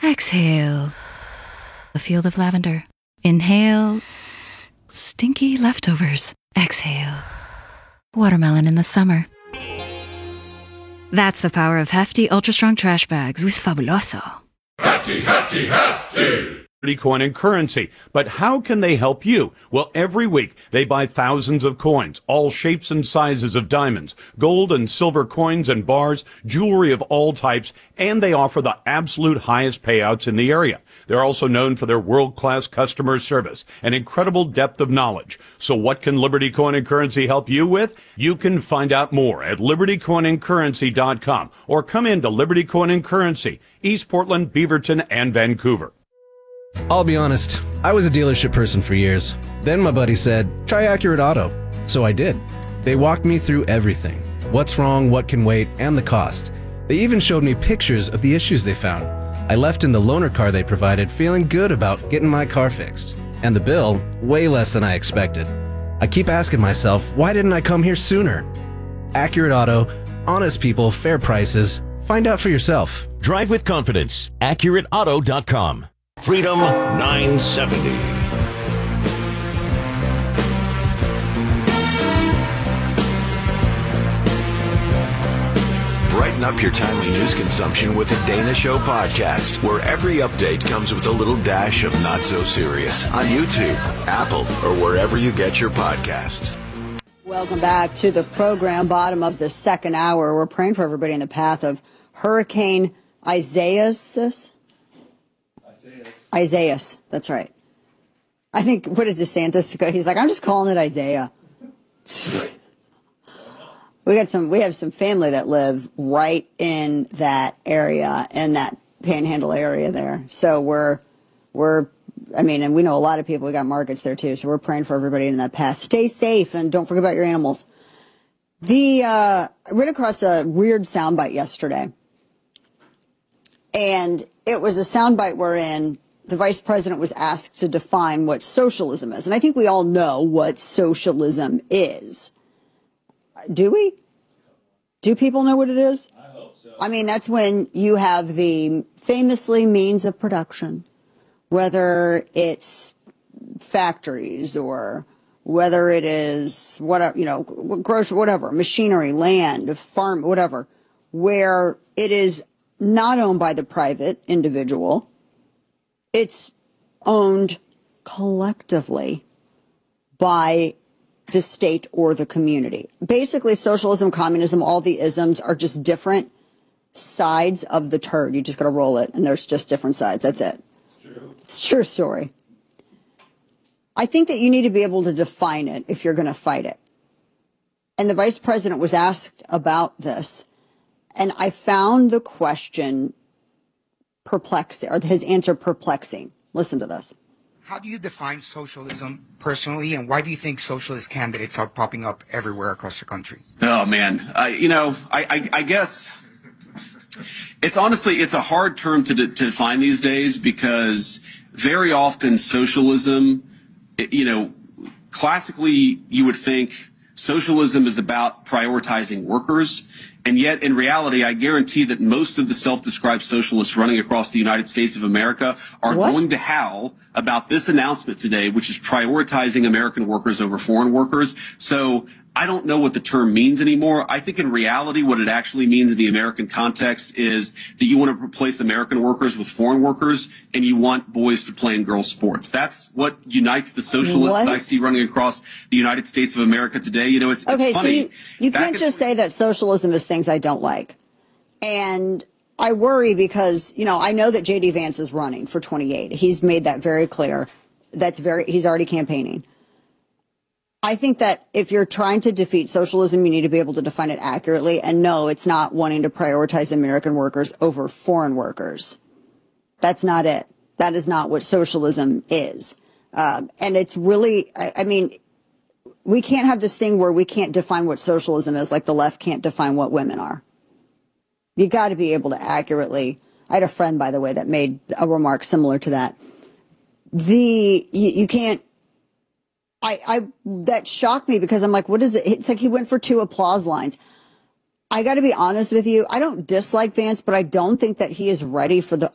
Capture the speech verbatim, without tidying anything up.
Exhale. A field of lavender. Inhale. Stinky leftovers. Exhale. Watermelon in the summer. That's the power of hefty, ultra-strong trash bags with Fabuloso. Hefty, hefty, hefty! Coin and currency. But how can they help you? Well, every week they buy thousands of coins, all shapes and sizes of diamonds, gold and silver coins and bars, jewelry of all types, and they offer the absolute highest payouts in the area. They're also known for their world-class customer service and incredible depth of knowledge. So what can Liberty Coin and Currency help you with? You can find out more at liberty coin and currency dot com or come in to Liberty Coin and Currency, East Portland, Beaverton, and Vancouver. I'll be honest, I was a dealership person for years. Then my buddy said, try Accurate Auto. So I did. They walked me through everything. What's wrong, what can wait, and the cost. They even showed me pictures of the issues they found. I left in the loaner car they provided feeling good about getting my car fixed. And the bill, way less than I expected. I keep asking myself, why didn't I come here sooner? Accurate Auto, honest people, fair prices. Find out for yourself. Drive with confidence. accurate auto dot com. Freedom nine seventy. Brighten up your timely news consumption with the Dana Show podcast, where every update comes with a little dash of not so serious on YouTube, Apple, or wherever you get your podcasts. Welcome back to the program. Bottom of the second hour. We're praying for everybody in the path of Hurricane Isaias. Isaias, that's right. I think, what did DeSantis go? He's like, I'm just calling it Isaiah. We got some, we have some family that live right in that area, in that panhandle area there. So we're, we're, I mean, and we know a lot of people. We got markets there too. So we're praying for everybody in that path. Stay safe and don't forget about your animals. The, uh, I ran across a weird soundbite yesterday. And it was a soundbite wherein the vice president was asked to define what socialism is. And I think we all know what socialism is. Do we? Do people know what it is? I hope so. I mean, that's when you have the famously means of production, whether it's factories or whether it is whatever, you know, grocery, whatever, machinery, land, farm, whatever, where it is not owned by the private individual. It's owned collectively by the state or the community. Basically, socialism, communism, all the isms are just different sides of the turd. You just got to roll it, and there's just different sides. That's it. It's true. It's a true story. I think that you need to be able to define it if you're going to fight it. And the vice president was asked about this, and I found the question perplexing, or his answer perplexing. Listen to this. How do you define socialism personally, and why do you think socialist candidates are popping up everywhere across the country? Oh, man. I, you know, I, I, I guess it's honestly, it's a hard term to, de- to define these days because very often socialism, you know, classically you would think socialism is about prioritizing workers. And yet, in reality, I guarantee that most of the self-described socialists running across the United States of America are What? going to howl about this announcement today, which is prioritizing American workers over foreign workers. So I don't know what the term means anymore. I think in reality, what it actually means in the American context is that you want to replace American workers with foreign workers, and you want boys to play in girls' sports. That's what unites the socialists What? that I see running across the United States of America today. You know, it's, Okay, it's so funny. you, you Back can't at- just say that socialism is things I don't like. And I worry because, you know, I know that J D Vance is running for twenty-eight. He's made that very clear. That's very, he's already campaigning. I think that if you're trying to defeat socialism, you need to be able to define it accurately. And no, it's not wanting to prioritize American workers over foreign workers. That's not it. That is not what socialism is. Uh, and it's really, I, I mean, we can't have this thing where we can't define what socialism is, like the left can't define what women are. You got to be able to accurately. I had a friend, by the way, that made a remark similar to that. The you, you can't. I, I that shocked me because I'm like, what is it? It's like he went for two applause lines. I got to be honest with you. I don't dislike Vance, but I don't think that he is ready for the